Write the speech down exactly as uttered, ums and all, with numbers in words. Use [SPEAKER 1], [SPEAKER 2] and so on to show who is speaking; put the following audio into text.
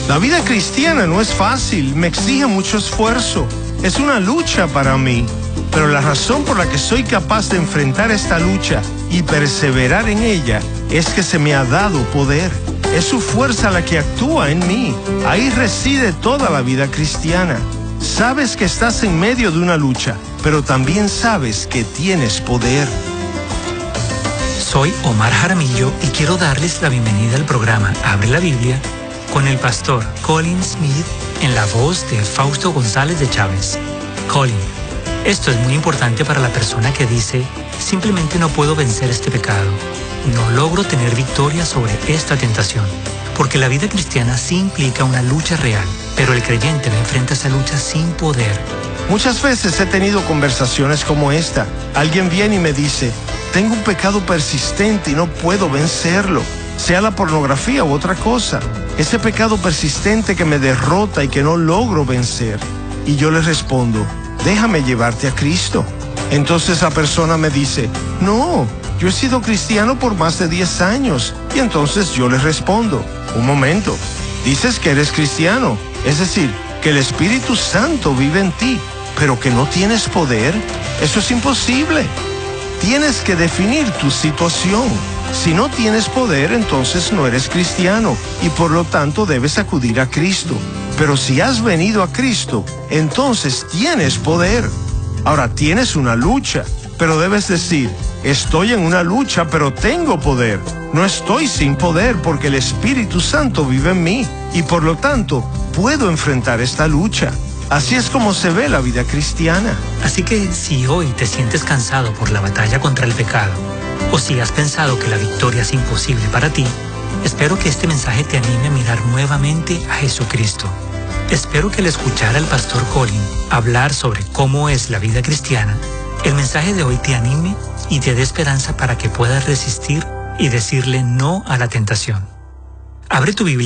[SPEAKER 1] La vida cristiana no es fácil, me exige mucho esfuerzo. Es una lucha para mí. Pero la razón por la que soy capaz de enfrentar esta lucha y perseverar en ella es que se me ha dado poder. Es su fuerza la que actúa en mí. Ahí reside toda la vida cristiana. Sabes que estás en medio de una lucha, pero también sabes que tienes poder.
[SPEAKER 2] Soy Omar Jaramillo y quiero darles la bienvenida al programa Abre la Biblia con el pastor Colin Smith en la voz de Fausto González de Chávez. Colin, esto es muy importante para la persona que dice, simplemente no puedo vencer este pecado. No logro tener victoria sobre esta tentación. Porque la vida cristiana sí implica una lucha real, pero el creyente no enfrenta esa lucha sin poder.
[SPEAKER 1] Muchas veces he tenido conversaciones como esta. Alguien viene y me dice, tengo un pecado persistente y no puedo vencerlo. Sea la pornografía u otra cosa. Ese pecado persistente que me derrota y que no logro vencer. Y yo le respondo, déjame llevarte a Cristo. Entonces la persona me dice, no, yo he sido cristiano por más de diez años. Y entonces yo le respondo, un momento, dices que eres cristiano, es decir, que el Espíritu Santo vive en ti, pero que no tienes poder. Eso es imposible. Tienes que definir tu situación. Si no tienes poder, entonces no eres cristiano y por lo tanto debes acudir a Cristo. Pero si has venido a Cristo, entonces tienes poder. Ahora tienes una lucha, pero debes decir, estoy en una lucha, pero tengo poder. No estoy sin poder porque el Espíritu Santo vive en mí y por lo tanto puedo enfrentar esta lucha. Así es como se ve la vida cristiana.
[SPEAKER 2] Así que si hoy te sientes cansado por la batalla contra el pecado, o si has pensado que la victoria es imposible para ti, espero que este mensaje te anime a mirar nuevamente a Jesucristo. Espero que al escuchar al pastor Colin hablar sobre cómo es la vida cristiana, el mensaje de hoy te anime y te dé esperanza para que puedas resistir y decirle no a la tentación. Abre tu Biblia